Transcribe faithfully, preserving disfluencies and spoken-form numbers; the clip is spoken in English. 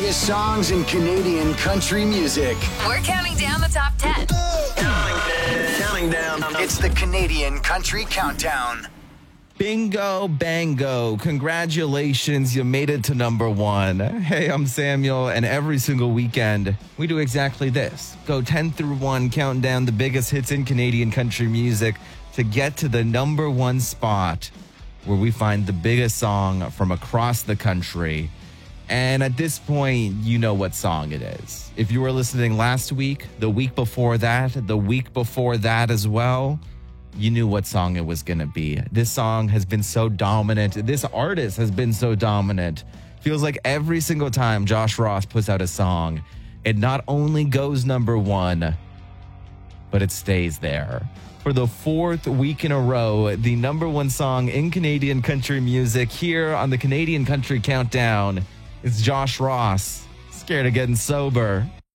biggest songs in Canadian country music. We're counting down the top ten. Counting down. It's the Canadian Country Countdown. Bingo, bango. Congratulations, you made it to number one. Hey, I'm Samuel, and every single weekend, we do exactly this. Go ten through one, counting down the biggest hits in Canadian country music to get to the number one spot where we find the biggest song from across the country. And at this point, you know what song it is. If you were listening last week, the week before that, the week before that as well, you knew what song it was going to be. This song has been so dominant. This artist has been so dominant. Feels like every single time Josh Ross puts out a song, it not only goes number one, but it stays there. For the fourth week in a row, the number one song in Canadian country music here on the Canadian Country Countdown is Josh Ross, Scared of Getting Sober.